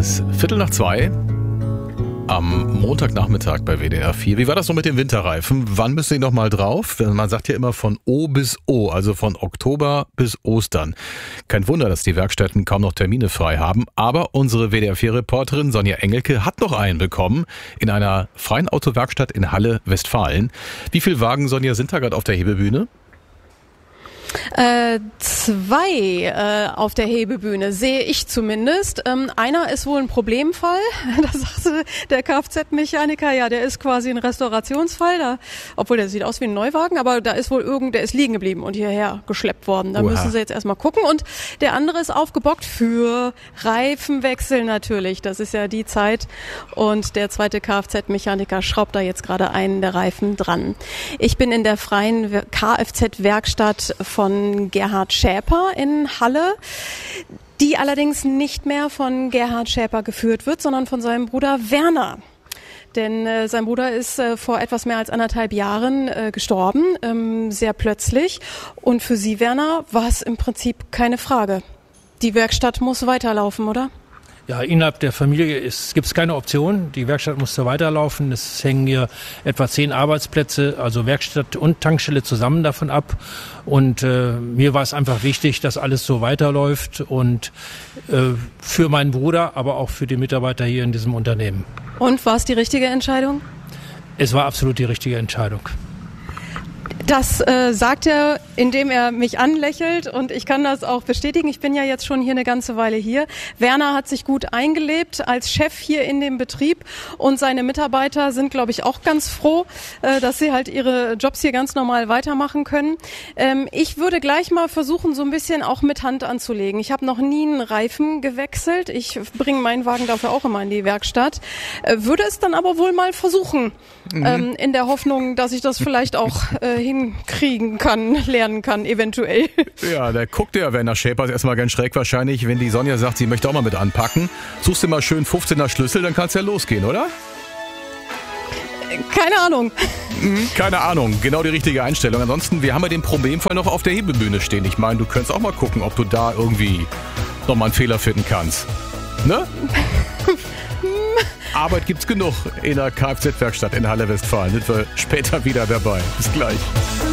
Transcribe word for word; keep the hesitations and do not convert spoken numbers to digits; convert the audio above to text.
ist Viertel nach zwei am Montagnachmittag bei W D R vier. Wie war das noch mit den Winterreifen? Wann müssen die noch mal drauf? Man sagt ja immer von O bis O, also von Oktober bis Ostern. Kein Wunder, dass die Werkstätten kaum noch Termine frei haben. Aber unsere W D R vier-Reporterin Sonja Engelke hat noch einen bekommen in einer freien Autowerkstatt in Halle, Westfalen. Wie viele Wagen, Sonja, sind da gerade auf der Hebebühne? Äh, zwei äh, auf der Hebebühne, sehe ich zumindest. Ähm, einer ist wohl ein Problemfall. Da sagte der Kfz-Mechaniker, ja, der ist quasi ein Restaurationsfall. Da, obwohl der sieht aus wie ein Neuwagen, aber da ist wohl irgend, der ist liegen geblieben und hierher geschleppt worden. Da Oha. müssen sie jetzt erstmal gucken. Und der andere ist aufgebockt für Reifenwechsel natürlich. Das ist ja die Zeit. Und der zweite Kfz-Mechaniker schraubt da jetzt gerade einen der Reifen dran. Ich bin in der freien Kfz-Werkstatt von von Gerhard Schäper in Halle, die allerdings nicht mehr von Gerhard Schäper geführt wird, sondern von seinem Bruder Werner. Denn äh, sein Bruder ist äh, vor etwas mehr als anderthalb Jahren äh, gestorben, ähm, sehr plötzlich. Und für Sie, Werner, war es im Prinzip keine Frage. Die Werkstatt muss weiterlaufen, oder? Ja, innerhalb der Familie gibt es keine Option. Die Werkstatt musste weiterlaufen. Es hängen hier etwa zehn Arbeitsplätze, also Werkstatt und Tankstelle zusammen davon ab. Und äh, mir war es einfach wichtig, dass alles so weiterläuft und äh, für meinen Bruder, aber auch für die Mitarbeiter hier in diesem Unternehmen. Und war es die richtige Entscheidung? Es war absolut die richtige Entscheidung. Das äh, sagt er, indem er mich anlächelt, und ich kann das auch bestätigen. Ich bin ja jetzt schon hier eine ganze Weile hier. Werner hat sich gut eingelebt als Chef hier in dem Betrieb, und seine Mitarbeiter sind, glaube ich, auch ganz froh, äh, dass sie halt ihre Jobs hier ganz normal weitermachen können. Ähm, ich würde gleich mal versuchen, so ein bisschen auch mit Hand anzulegen. Ich habe noch nie einen Reifen gewechselt. Ich bringe meinen Wagen dafür auch immer in die Werkstatt. Äh, würde es dann aber wohl mal versuchen, mhm. ähm, in der Hoffnung, dass ich das vielleicht auch äh, hinkriegen kann, lernen kann, eventuell. Ja, da guckt der Werner Schäper erstmal ganz schräg wahrscheinlich, wenn die Sonja sagt, sie möchte auch mal mit anpacken. Suchst du mal schön fünfzehner Schlüssel, dann kann es ja losgehen, oder? Keine Ahnung. Mhm, keine Ahnung, genau die richtige Einstellung. Ansonsten, wir haben ja den Problemfall noch auf der Hebebühne stehen. Ich meine, du könntest auch mal gucken, ob du da irgendwie nochmal einen Fehler finden kannst. Ne? Arbeit gibt's genug in der Kfz-Werkstatt in Halle, Westfalen. Sind wir später wieder dabei. Bis gleich.